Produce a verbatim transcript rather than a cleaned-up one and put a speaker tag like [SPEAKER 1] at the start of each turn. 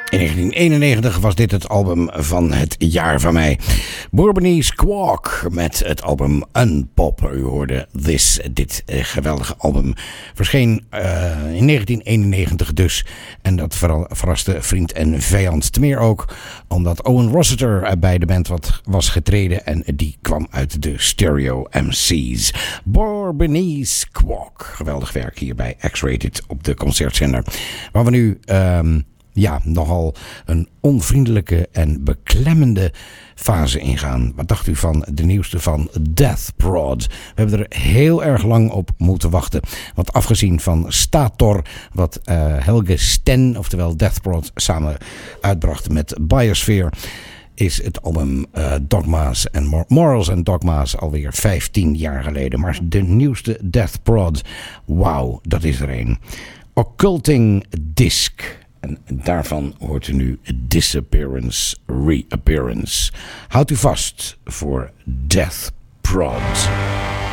[SPEAKER 1] In negentien eenennegentig was dit het album van het jaar van mij. Bourbonnais Squawk met het album Unpop. U hoorde This, dit uh, geweldige album. Verscheen uh, in negentien eenennegentig dus. En dat verra- verraste vriend en vijand. Te meer ook omdat Owen Rossiter bij de band wat was getreden. En die kwam uit de Stereo M C's. Bourbonnais Squawk. Geweldig werk hier bij X-Rated op de concertzender. Waar we nu... Um, Ja, nogal een onvriendelijke en beklemmende fase ingaan. Wat dacht u van de nieuwste van Death Prod? We hebben er heel erg lang op moeten wachten. Want afgezien van Stator, wat uh, Helge Sten, oftewel Death Prod, samen uitbracht met Biosphere, is het album uh, Dogma's en Mor- Morals and Dogma's alweer vijftien jaar geleden. Maar de nieuwste Death Prod, wauw, dat is er een. Occulting Disc. En daarvan hoort u nu Disappearance, Reappearance. Houdt u vast voor Death Prod.